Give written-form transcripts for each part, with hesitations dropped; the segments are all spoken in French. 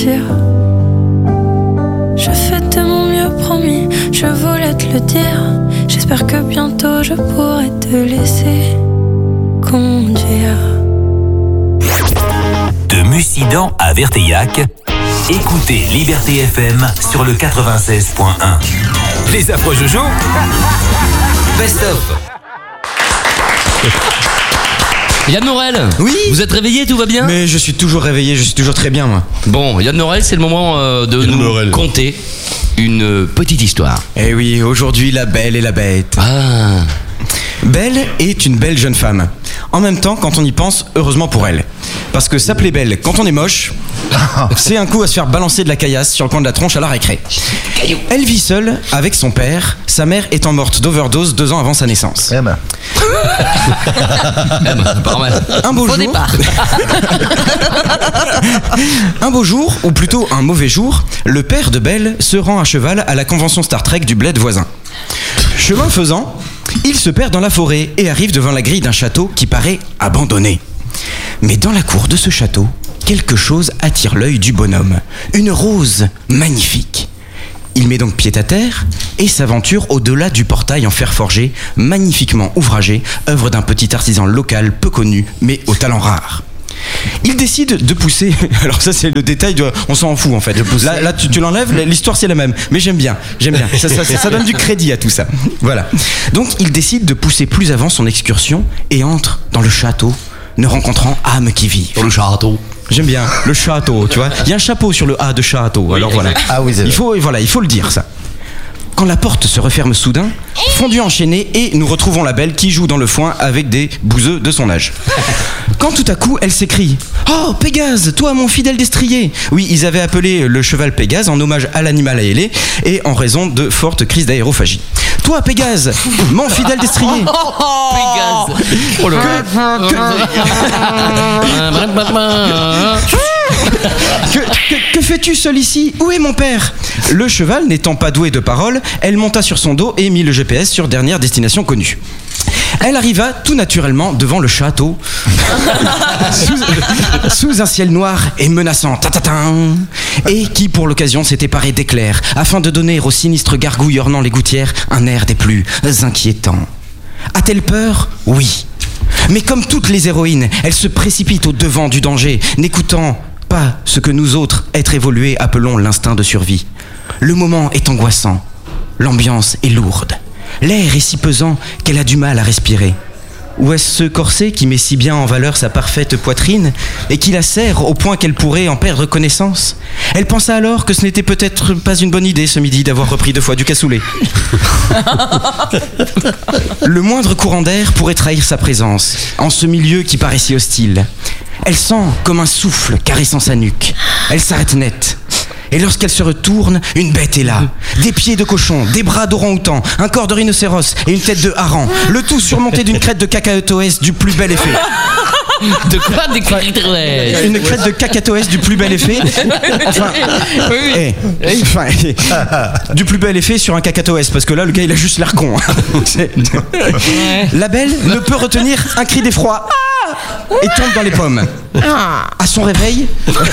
dire. Je fais de mon mieux, promis, je voulais te le dire. J'espère que bientôt je pourrai te laisser conduire. De Mussidan à Verteillac, écoutez Liberté FM sur le 96.1. Les affreux Jojo, best of. Yann Morel. Oui. Vous êtes réveillé, tout va bien? Mais je suis toujours réveillé, je suis toujours très bien moi. Bon, Yann Morel, c'est le moment de nous conter une petite histoire. Eh oui, aujourd'hui la belle et la bête. Ah. Belle est une belle jeune femme. En même temps, quand on y pense, heureusement pour elle. Parce que s'appeler belle quand on est moche, c'est un coup à se faire balancer de la caillasse sur le coin de la tronche à la récré. Elle vit seule avec son père, sa mère étant morte d'overdose 2 ans avant sa naissance. Pas mal. Un beau jour, un beau jour, ou plutôt un mauvais jour, le père de Belle se rend à cheval à la convention Star Trek du bled voisin. Chemin faisant, il se perd dans la forêt et arrive devant la grille d'un château qui paraît abandonné. Mais dans la cour de ce château, quelque chose attire l'œil du bonhomme. Une rose magnifique. Il met donc pied à terre et s'aventure au-delà du portail en fer forgé, magnifiquement ouvragé, œuvre d'un petit artisan local peu connu, mais au talent rare. Il décide de pousser. Alors ça c'est le détail, on s'en fout en fait. Là tu l'enlèves, l'histoire c'est la même. Mais j'aime bien. Ça donne du crédit à tout ça. Voilà. Donc il décide de pousser plus avant son excursion et entre dans le château, ne rencontrant âme qui vit. Dans le château. J'aime bien le château, tu vois. Il y a un chapeau sur le A de château. Alors voilà. Ah oui, il faut le dire ça. Quand la porte se referme soudain, fondu enchaîné, et nous retrouvons la belle qui joue dans le foin avec des bouseux de son âge. Quand tout à coup, elle s'écrie « Oh, Pégase, toi mon fidèle destrier !» Oui, ils avaient appelé le cheval Pégase en hommage à l'animal ailé et en raison de fortes crises d'aérophagie. « Toi, Pégase, mon fidèle destrier !» Pégase. Oh Que fais-tu seul ici? Où est mon père? Le cheval n'étant pas doué de parole, elle monta sur son dos et mit le GPS sur dernière destination connue. Elle arriva tout naturellement devant le château, sous un ciel noir et menaçant, et qui pour l'occasion s'était paré d'éclairs, afin de donner aux sinistres gargouilles ornant les gouttières un air des plus inquiétants. A-t-elle peur? Oui. Mais comme toutes les héroïnes, elle se précipite au devant du danger, n'écoutant pas ce que nous autres, êtres évolués, appelons l'instinct de survie. Le moment est angoissant, l'ambiance est lourde, l'air est si pesant qu'elle a du mal à respirer. Ou est-ce ce corset qui met si bien en valeur sa parfaite poitrine et qui la serre au point qu'elle pourrait en perdre connaissance? Elle pensa alors que ce n'était peut-être pas une bonne idée ce midi d'avoir repris 2 fois du cassoulet. Le moindre courant d'air pourrait trahir sa présence en ce milieu qui paraît si hostile. Elle sent comme un souffle caressant sa nuque. Elle s'arrête net. Et lorsqu'elle se retourne, une bête est là. Des pieds de cochon, des bras d'orang-outan, un corps de rhinocéros et une tête de hareng. Le tout surmonté d'une crête de cacatoès du plus bel effet. De quoi? Des cacatoès? Une crête de cacatoès du plus bel effet. Enfin, du plus bel effet sur un cacatoès, parce que là, le gars, il a juste l'air con. La belle ne peut retenir un cri d'effroi. Et tombe dans les pommes. À son réveil,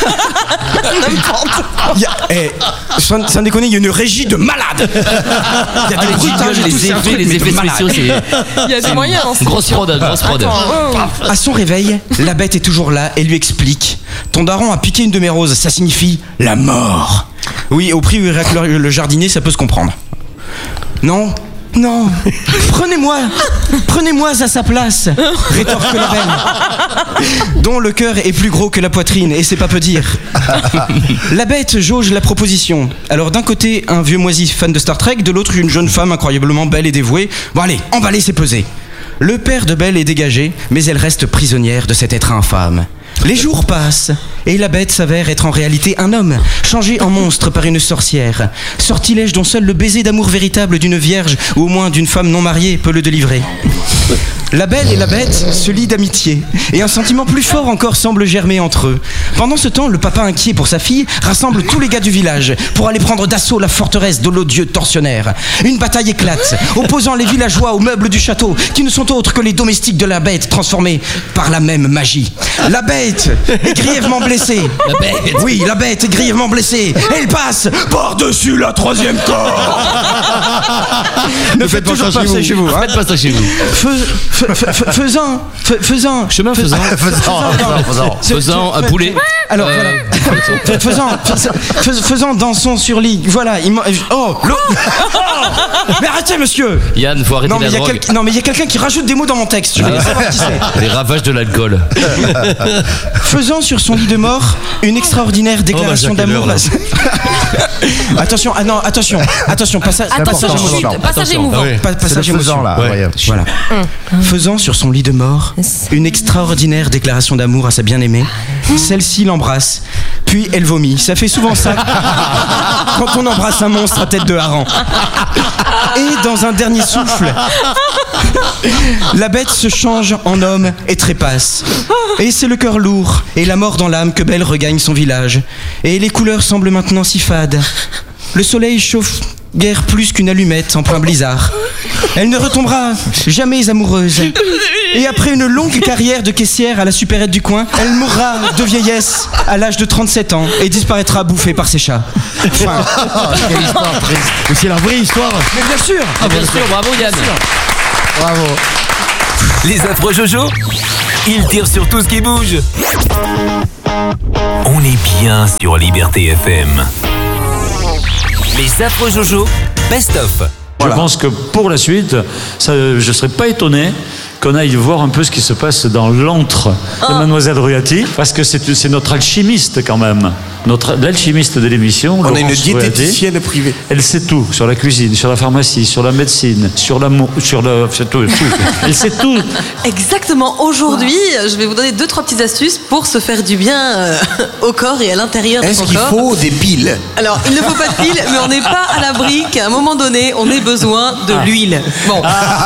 sans déconner, il y a une régie de malade. Il y a des bruitages, les effets spéciaux, il y a des moyens. Grosse prod. À son réveil, la bête est toujours là et lui explique: ton daron a piqué une de mes roses, ça signifie la mort. Oui, au prix où irait le jardinier, ça peut se comprendre. Non, prenez-moi à sa place, rétorque la belle, dont le cœur est plus gros que la poitrine, et c'est pas peu dire. La bête jauge la proposition. Alors d'un côté, un vieux moisi fan de Star Trek, de l'autre, une jeune femme incroyablement belle et dévouée. Bon allez, emballez, c'est pesé. Le père de Belle est dégagé, mais elle reste prisonnière de cet être infâme. Les jours passent, et la bête s'avère être en réalité un homme, changé en monstre par une sorcière. Sortilège dont seul le baiser d'amour véritable d'une vierge, ou au moins d'une femme non mariée, peut le délivrer. La belle et la bête se lient d'amitié, et un sentiment plus fort encore semble germer entre eux. Pendant ce temps, le papa inquiet pour sa fille rassemble tous les gars du village pour aller prendre d'assaut la forteresse de l'odieux tortionnaire. Une bataille éclate, opposant les villageois aux meubles du château, qui ne sont autres que les domestiques de la bête transformés par la même magie. La bête est grièvement blessée. La bête. Oui, la bête est grièvement blessée. Elle passe par-dessus la troisième corde. Ne faites toujours pas ça chez vous. Faites pas ça chez vous. Faisant un poulet. Alors voilà. Faisant dans son surlit. Voilà. Mais arrêtez, monsieur. Yann, faut arrêter la drogue. Non, mais il y a quelqu'un qui rajoute des mots dans mon texte. Je vais savoir qui c'est. Les ravages de l'alcool. Faisant sur son lit de mort une extraordinaire déclaration d'amour. Attention, passage émouvant. Passage émouvant là. Voilà. Faisant sur son lit de mort une extraordinaire déclaration d'amour à sa bien-aimée, celle-ci l'embrasse, puis elle vomit. Ça fait souvent ça quand on embrasse un monstre à tête de hareng. Et dans un dernier souffle, la bête se change en homme et trépasse. Et c'est le cœur lourd et la mort dans l'âme que Belle regagne son village. Et les couleurs semblent maintenant si fades. Le soleil chauffe guère plus qu'une allumette en plein blizzard. Elle ne retombera jamais amoureuse. Et après une longue carrière de caissière à la supérette du coin, elle mourra de vieillesse à l'âge de 37 ans et disparaîtra bouffée par ses chats. Enfin. Quelle histoire triste. Mais c'est la vraie histoire. Mais bien sûr. Bien sûr, bravo Yann. Bravo. Les affreux Jojo, ils tirent sur tout ce qui bouge. On est bien sur Liberté FM. Les affreux Jojo, best-of. Voilà. Je pense que pour la suite, je ne serais pas étonné qu'on aille voir un peu ce qui se passe dans l'antre de Mademoiselle Ruati, parce que c'est notre alchimiste quand même, l'alchimiste de l'émission. On a une diététicienne privée. Elle sait tout sur la cuisine, sur la pharmacie, sur la médecine, sur l'amour, tout. Elle sait tout. Exactement. Aujourd'hui, je vais vous donner 2-3 petites astuces pour se faire du bien au corps et à l'intérieur de son corps. Est-ce qu'il faut des piles? Alors, il ne faut pas de piles, mais on n'est pas à l'abri qu'à un moment donné, on ait besoin de l'huile. Bon.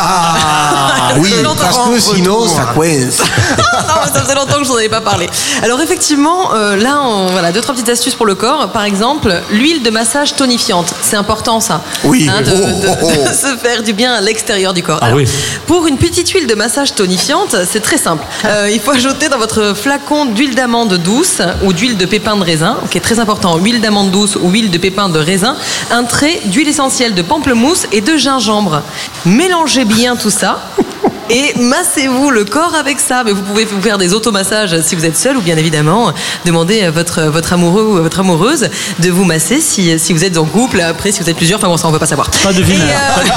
Oui, parce que sinon, ça coince. Non, ça faisait longtemps que je n'en avais pas parlé. Alors, effectivement, là, voilà, 2-3 petites astuces pour le corps. Par exemple, l'huile de massage tonifiante. C'est important, ça. Oui. De se faire du bien à l'extérieur du corps. Ah, alors, oui. Pour une petite huile de massage tonifiante, c'est très simple. Il faut ajouter dans votre flacon d'huile d'amande douce ou d'huile de pépins de raisin. Ok, très important. Huile d'amande douce ou huile de pépins de raisin. Un trait d'huile essentielle de pamplemousse et de gingembre. Mélangez bien tout ça. Et massez-vous le corps avec ça. Mais vous pouvez vous faire des automassages si vous êtes seul, ou bien évidemment demander à votre amoureux ou à votre amoureuse de vous masser si vous êtes en couple. Après, si vous êtes plusieurs, enfin bon, ça on ne peut pas savoir. Pas de vinaigre.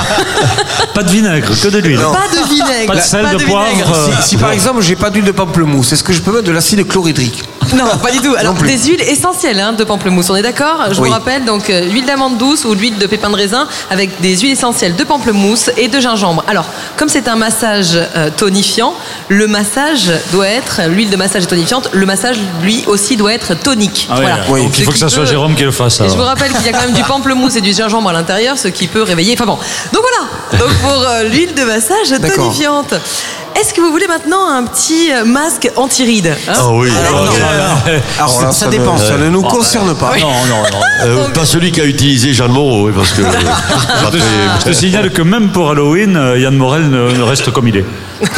Pas de vinaigre, que de l'huile. Pas de vinaigre. Pas de sel, de poivre. Si par exemple j'ai pas d'huile de pamplemousse, est-ce que je peux mettre de l'acide chlorhydrique? Non, pas du tout. Alors, des huiles essentielles de pamplemousse, on est d'accord? Je vous rappelle, donc, huile d'amande douce ou l'huile de pépins de raisin avec des huiles essentielles de pamplemousse et de gingembre. Alors, comme c'est un massage tonifiant, le massage doit être, l'huile de massage est tonifiante, le massage, lui aussi, doit être tonique. Ah oui, voilà. oui. Donc, il faut que ça soit Jérôme qui le fasse. Et je vous rappelle qu'il y a quand même du pamplemousse et du gingembre à l'intérieur, ce qui peut réveiller. Enfin bon. Donc voilà. Donc, pour l'huile de massage tonifiante. Est-ce que vous voulez maintenant un petit masque anti-rides? Ah oui. Alors là, ça dépend, ça ne nous concerne pas. Oui. Non. Pas celui qu'a utilisé Jeanne Moreau, parce que. Je te signale que même pour Halloween, Yann Morel ne reste comme il est.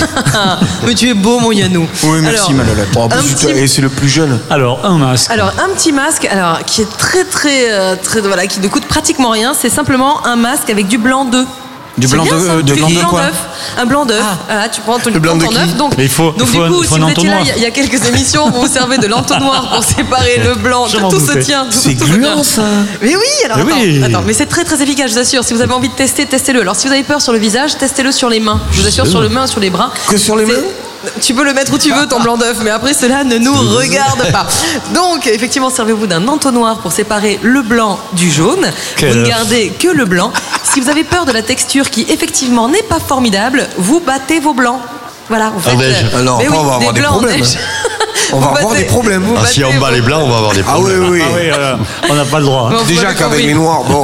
Mais tu es beau, mon Yannou. Oui, merci, Manolette. Et c'est le plus jeune. Alors, un masque. Alors, un petit masque, qui est très, voilà, qui ne coûte pratiquement rien. C'est simplement un masque avec du blanc d'œuf. Du blanc de quoi? Un blanc d'œuf. Tu prends ton œuf. Donc, mais il faut du coup, si vous étiez là il y a quelques émissions, vous vous servez de l'entonnoir pour séparer le blanc. Tout se tient. C'est gluant, ça. Mais oui, alors attends, mais c'est très très efficace, je vous assure. Si vous avez envie de tester, testez-le. Alors si vous avez peur sur le visage, testez-le sur les mains. Je vous assure, sur les mains, sur les bras. Que sur les mains? Tu peux le mettre où tu veux, ton blanc d'œuf, mais après cela ne nous regarde pas. Donc, effectivement, servez-vous d'un entonnoir pour séparer le blanc du jaune. Vous ne gardez que le blanc. Si vous avez peur de la texture qui, effectivement, n'est pas formidable, vous battez vos blancs. Voilà, vous faites. Alors, mais après, on va avoir des blancs en problèmes. neige. On va avoir des problèmes. Ah, si on bat les blancs, on va avoir des problèmes. Ah oui. On n'a pas le droit. Bon, Déjà qu'avec les noirs, bon.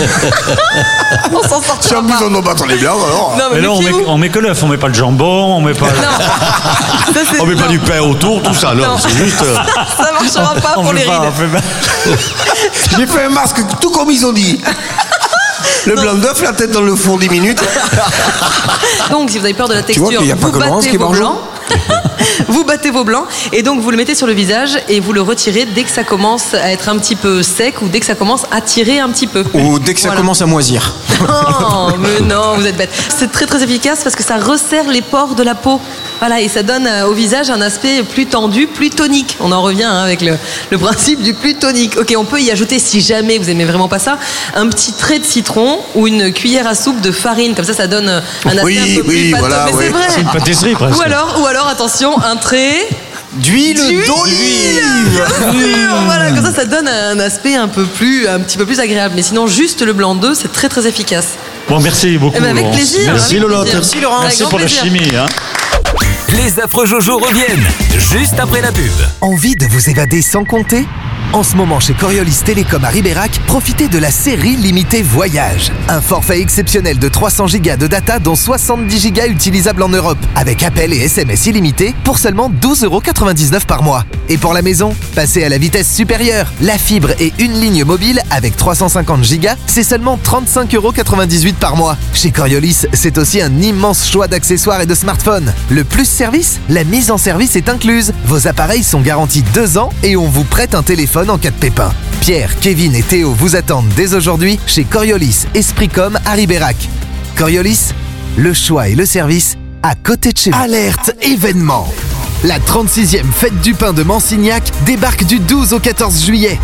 On s'en Si sortira en plus pas. on doit battre les blancs, alors. Non, Mais là, méfiez-vous. on met que l'œuf, on met pas le jambon, on met pas. Ça, c'est- On met pas non. du pain autour, tout ça, non, Non. c'est juste. Ça marchera pas On pour fait les pas, rides. on fait pas. J'ai fait un masque tout comme ils ont dit. Le blanc d'œuf, la tête dans le four 10 minutes. Donc, si vous avez peur de la Tu vois texture, qu'il y a pas vous que Laurence battez qui vos mange. blancs. Vous battez vos blancs et donc vous le mettez sur le visage et vous le retirez dès que ça commence à être un petit peu sec ou dès que ça commence à tirer un petit peu. Ou dès que ça Voilà. commence à moisir. Non, mais non, vous êtes bête. C'est très très efficace parce que ça resserre les pores de la peau. Voilà, et ça donne au visage un aspect plus tendu, plus tonique. On en revient avec le principe du plus tonique. Ok, on peut y ajouter, si jamais vous aimez vraiment pas ça, un petit trait de citron ou une cuillère à soupe de farine. Comme ça donne un aspect Oui, un peu oui, plus pâteux. voilà, mais oui. c'est vrai. C'est une pâtisserie presque. Ou alors, attention, un trait D'huile d'olive. Bien sûr, voilà, comme ça donne un aspect un petit peu plus agréable. Mais sinon, juste le blanc d'œuf, c'est très très efficace. Bon, merci beaucoup. Eh ben, avec Laurence. plaisir. Merci, avec Lolotte. plaisir. Merci, Laurent. Avec Merci grand pour la plaisir. chimie. Hein. Les affreux Jojo reviennent juste après la pub. Envie de vous évader sans compter ? En ce moment, chez Coriolis Télécom à Ribérac, profitez de la série limitée Voyage. Un forfait exceptionnel de 300 Go de data, dont 70 Go utilisables en Europe, avec appels et SMS illimités pour seulement 12,99€ par mois. Et pour la maison, passez à la vitesse supérieure. La fibre et une ligne mobile avec 350 Go, c'est seulement 35,98€ par mois. Chez Coriolis, c'est aussi un immense choix d'accessoires et de smartphones. Le plus service, la mise en service est incluse. Vos appareils sont garantis 2 ans et on vous prête un téléphone en cas de pépin. Pierre, Kevin et Théo vous attendent dès aujourd'hui chez Coriolis Espricom à Ribérac. Coriolis, le choix et le service à côté de chez vous. Alerte événement. La 36e fête du pain de Mansignac débarque du 12 au 14 juillet.